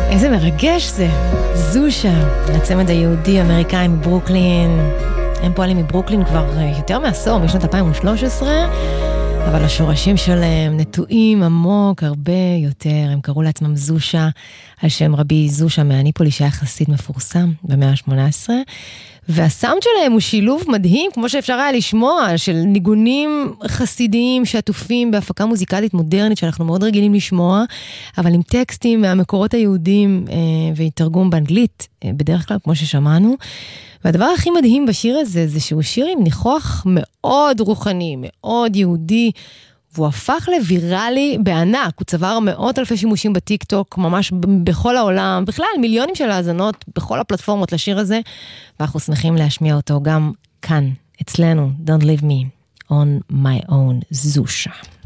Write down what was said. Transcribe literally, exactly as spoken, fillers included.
איזה מרגש זה. זושה, הצמד היהודי אמריקאי מברוקלין. הם פועלים מברוקלין כבר יותר מעשור, משנת אלפיים ושלוש עשרה, אבל השורשים שלהם נטועים עמוק הרבה יותר. הם קראו לעצמם זושה על שם רבי זושה מהניפולי, שהיה יחסית מפורסם במאה ה-שמונה עשרה, והסאונד שלהם הוא שילוב מדהים, כמו שאפשר היה לשמוע, של ניגונים חסידיים שעטופים בהפקה מוזיקלית מודרנית, שאנחנו מאוד רגילים לשמוע, אבל עם טקסטים מהמקורות היהודים אה, והתרגום באנגלית, אה, בדרך כלל, כמו ששמענו. והדבר הכי מדהים בשיר הזה, זה שהוא שיר עם ניחוח מאוד רוחני, מאוד יהודי, והוא הפך לוויראלי בענק. הוא צבר מאות אלפי שימושים בטיק טוק, ממש בכל העולם, בכלל מיליונים של האזנות בכל הפלטפורמות לשיר הזה, ואנחנו שמחים להשמיע אותו גם כאן, אצלנו, Don't Leave Me on My Own, זושה.